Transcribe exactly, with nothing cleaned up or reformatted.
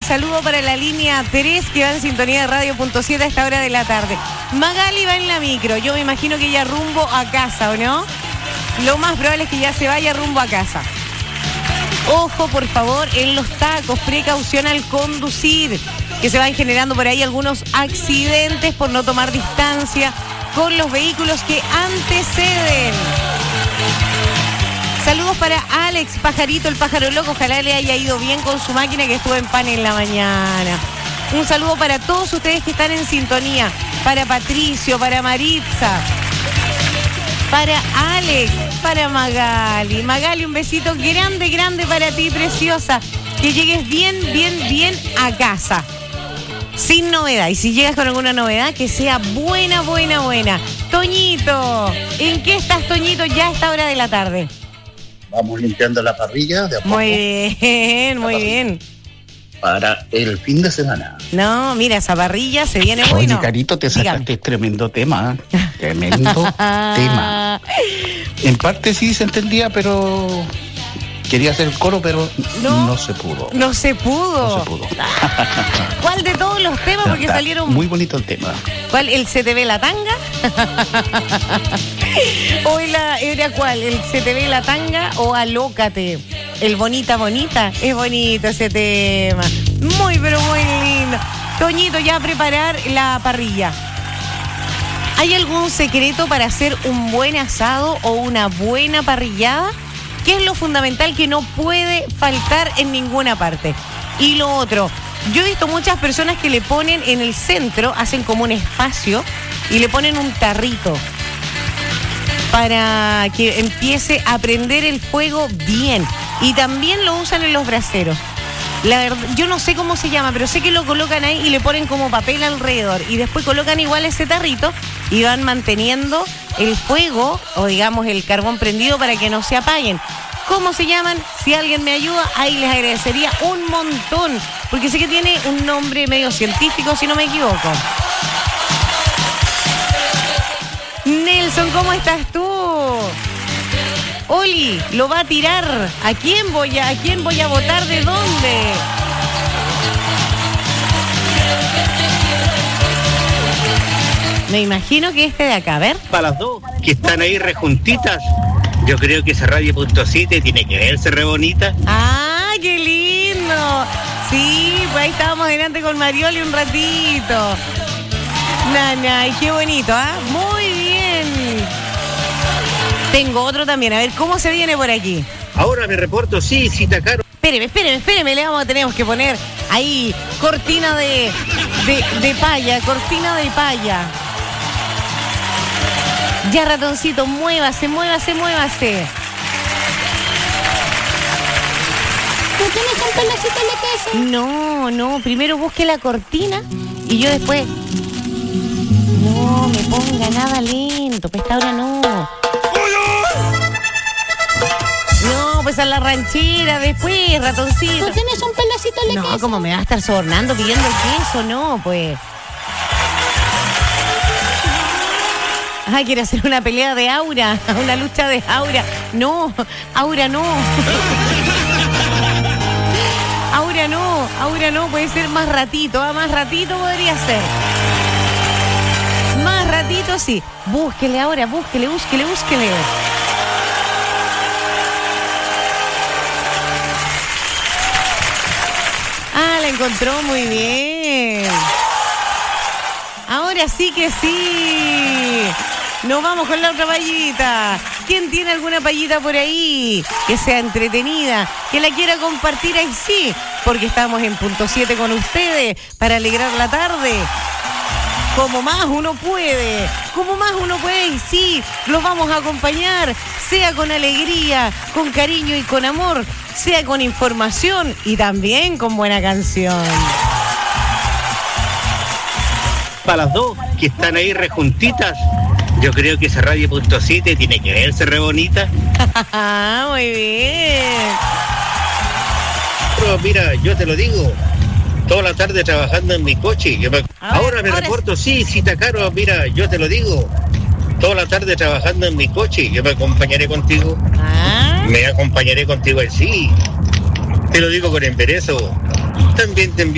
saludo para la línea tres que va en sintonía de Radio Punto siete a esta hora de la tarde. Magali va en la micro, yo me imagino que ya rumbo a casa, ¿o no? Lo más probable es que ya se vaya rumbo a casa. Ojo, por favor, en los tacos, precaución al conducir, que se van generando por ahí algunos accidentes por no tomar distancia con los vehículos que anteceden. Saludos para Alex Pajarito, el pájaro loco. Ojalá le haya ido bien con su máquina, que estuvo en pan en la mañana. Un saludo para todos ustedes que están en sintonía. Para Patricio, para Maritza, para Alex, para Magali. Magali, un besito grande, grande para ti, preciosa. Que llegues bien, bien, bien a casa. Sin novedad. Y si llegas con alguna novedad, que sea buena, buena, buena. Toñito, ¿en qué estás, Toñito, ya a esta hora de la tarde? Vamos limpiando la parrilla de a poco. Muy bien, muy bien. Para el fin de semana. No, mira, esa parrilla se viene bueno. Oye, Carito, te sacaste Dígame. tremendo tema. Tremendo tema. En parte sí se entendía, pero quería hacer el coro, pero no, no se pudo. No se pudo. No se pudo. ¿Cuál de todos los temas? Porque Está salieron... Muy bonito el tema. ¿Cuál? ¿El Se te ve la tanga? ¿O la, era cuál? ¿El Se te ve la tanga o Alócate? El Bonita Bonita. Es bonito ese tema. Muy, pero muy lindo. Toñito, ya a preparar la parrilla. ¿Hay algún secreto para hacer un buen asado o una buena parrillada? ¿Qué es lo fundamental que no puede faltar en ninguna parte? Y lo otro, yo he visto muchas personas que le ponen en el centro, hacen como un espacio y le ponen un tarrito para que empiece a prender el fuego bien. Y también lo usan en los braseros. La verdad, yo no sé cómo se llama, pero sé que lo colocan ahí y le ponen como papel alrededor. Y después colocan igual ese tarrito y van manteniendo el fuego, o digamos el carbón prendido, para que no se apaguen. ¿Cómo se llaman? Si alguien me ayuda, ahí les agradecería un montón. Porque sé que tiene un nombre medio científico, si no me equivoco. Nelson, ¿cómo estás tú? Oli, ¿lo va a tirar? ¿A quién voy a, a quién voy a votar? ¿De dónde? Me imagino que este de acá, a ver. Para las dos, que están ahí rejuntitas, yo creo que esa Radio Punto siete tiene que verse re bonita. ¡Ah, qué lindo! Sí, pues ahí estábamos delante con Marioli un ratito. Nana, y qué bonito, ¿ah? ¿eh? Muy bien. Tengo otro también, a ver cómo se viene por aquí. Ahora me reporto, sí, cita caro. Espéreme, espéreme, espéreme, le vamos a tenemos que poner ahí cortina de, de, de paya, cortina de paya. Ya, ratoncito, muévase, muévase, muévase. ¿Tú tienes un pedacito de queso? No, no, primero busque la cortina y yo después... No me ponga nada lento, pues esta hora no. No, pues a la ranchera después, ratoncito. ¿Tú tienes un pedacito de queso? No, como me va a estar sobornando pidiendo el queso, no, pues. Ay, quiere hacer una pelea de Aura, una lucha de Aura. No, Aura no. Aura no, Aura no, puede ser más ratito, ¿ah? Más ratito podría ser. Más ratito, sí. Búsquele ahora, búsquele, búsquele, búsquele. Ah, la encontró muy bien. Ahora sí que sí. Nos vamos con la otra payita. ¿Quién tiene alguna payita por ahí que sea entretenida, que la quiera compartir? Ahí sí, porque estamos en Punto siete con ustedes para alegrar la tarde. Como más uno puede, como más uno puede, y sí, los vamos a acompañar, sea con alegría, con cariño y con amor, sea con información y también con buena canción. Para las dos, que están ahí rejuntitas, yo creo que esa Radio Punto siete tiene que verse re bonita. Muy bien. Pero mira, yo te lo digo, toda la tarde trabajando en mi coche. Yo me... ahora, ahora me ahora reporto, sí, cita caro, mira, yo te lo digo, toda la tarde trabajando en mi coche. Yo me acompañaré contigo. ¿Ah? Me acompañaré contigo, sí. Te lo digo con enderezo. También te envío